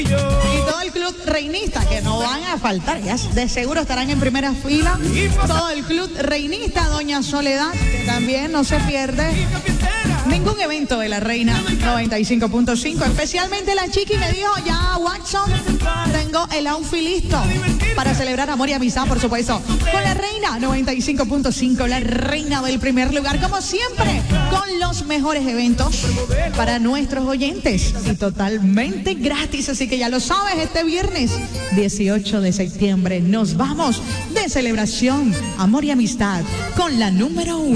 Y todo el club reinista, que no van a faltar, ya de seguro estarán en primera fila. Todo el club reinista, doña Soledad, que también no se pierde ningún evento de la Reina 95.5. Especialmente la Chiqui me dijo, ya Watson, tengo el outfit listo para celebrar amor y amistad, por supuesto, con la Reina 95.5, la reina del primer lugar, como siempre, con los mejores eventos para nuestros oyentes y totalmente gratis. Así que ya lo sabes, este viernes 18 de septiembre nos vamos de celebración, amor y amistad con la número 1.